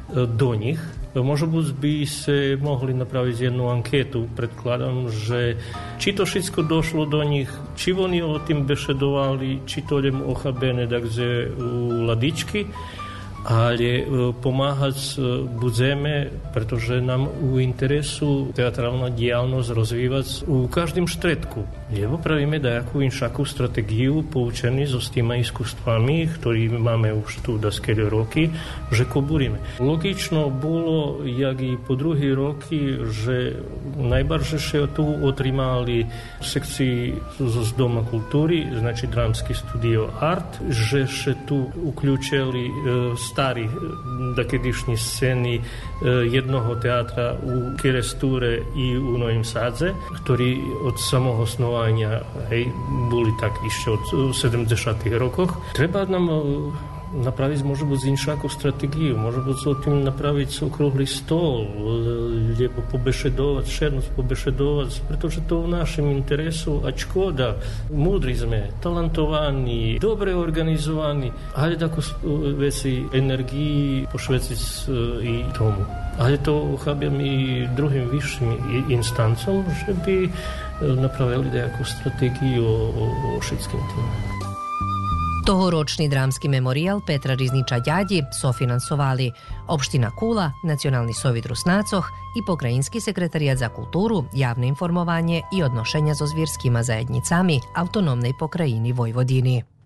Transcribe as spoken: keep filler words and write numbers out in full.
do nich. Možno by se mohli napraviť jednu anketu, predkladám, že či to všetko došlo do nich, či oni o tým bešedovali, či to jdem ochabené takže u ladičky, ale pomáhať budeme, pretože nám u interesu teatrálna diálnosť rozvívať u každým štredku. Lebo pravíme dajakú inšakú strategiu poučení so s tými iskustvami, ktorí máme už tu daskeli roky, že koburíme. Logično bolo, jak i po druhý roky, že najbarže tu otrimali sekcii z Doma kultúry, znači Dramski studio Art, že še tu uključili stari dakedišnji scény jednoho teatra u Kiresture i u Novim Sadze, ktorí od samého snovania hej, boli tak ešte od sedemdesiatych rokoch. Treba nám napraviť možno buď inšakú strategiu, možno buď o tým napraviť okrúhly stôl, lebo pobešedovať, šernosť pobešedovať, pretože to v našem interesu a škoda. Múdri sme, talentovaní, dobre organizovaní, ale takú veci energii pošveciť i tomu. Ale to chápem i druhým vyšším instancom, že by napravili nejakú stratégiu o, o, o všetkým tým. Tohoročný drámsky memoriál Petra Rizniča Ďadi sofinansovali Opština Kula, Nacionalni sovjet Rusnácoch i Pokrajinski sekretariat za kulturu, javne informovanje i odnošenja so zvjerskima zajednicami Autonomnej pokrajini Vojvodini.